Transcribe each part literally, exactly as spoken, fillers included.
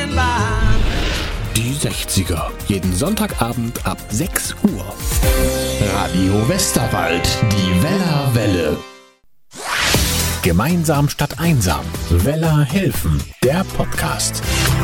Die sechziger. Jeden Sonntagabend ab sechs Uhr. Radio Westerwald, die Weller Welle. Gemeinsam statt einsam. Weller helfen. Der Podcast.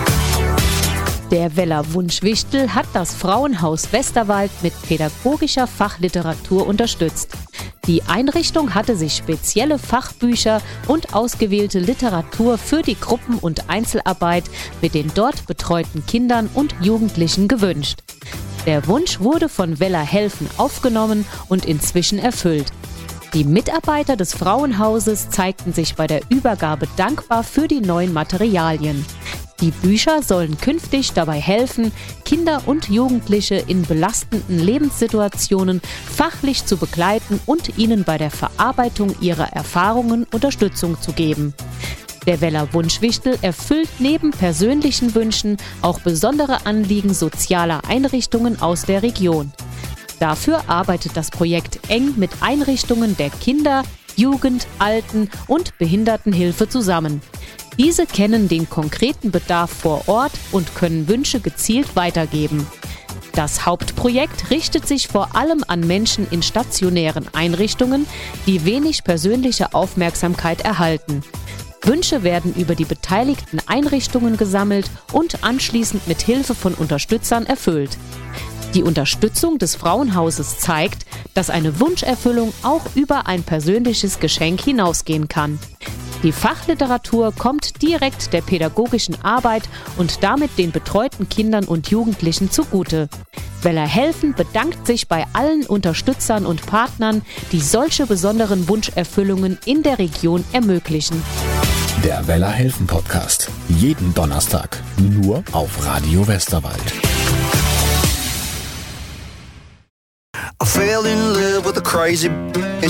Der Weller Wunschwichtel hat das Frauenhaus Westerwald mit pädagogischer Fachliteratur unterstützt. Die Einrichtung hatte sich spezielle Fachbücher und ausgewählte Literatur für die Gruppen- und Einzelarbeit mit den dort betreuten Kindern und Jugendlichen gewünscht. Der Wunsch wurde von Weller helfen aufgenommen und inzwischen erfüllt. Die Mitarbeiter des Frauenhauses zeigten sich bei der Übergabe dankbar für die neuen Materialien. Die Bücher sollen künftig dabei helfen, Kinder und Jugendliche in belastenden Lebenssituationen fachlich zu begleiten und ihnen bei der Verarbeitung ihrer Erfahrungen Unterstützung zu geben. Der Weller Wunschwichtel erfüllt neben persönlichen Wünschen auch besondere Anliegen sozialer Einrichtungen aus der Region. Dafür arbeitet das Projekt eng mit Einrichtungen der Kinder-, Jugend-, Alten- und Behindertenhilfe zusammen. Diese kennen den konkreten Bedarf vor Ort und können Wünsche gezielt weitergeben. Das Hauptprojekt richtet sich vor allem an Menschen in stationären Einrichtungen, die wenig persönliche Aufmerksamkeit erhalten. Wünsche werden über die beteiligten Einrichtungen gesammelt und anschließend mit Hilfe von Unterstützern erfüllt. Die Unterstützung des Frauenhauses zeigt, dass eine Wunscherfüllung auch über ein persönliches Geschenk hinausgehen kann. Die Fachliteratur kommt direkt der pädagogischen Arbeit und damit den betreuten Kindern und Jugendlichen zugute. Weller helfen bedankt sich bei allen Unterstützern und Partnern, die solche besonderen Wunscherfüllungen in der Region ermöglichen. Der Weller helfen Podcast. Jeden Donnerstag. Nur auf Radio Westerwald. I fell in love with a crazy and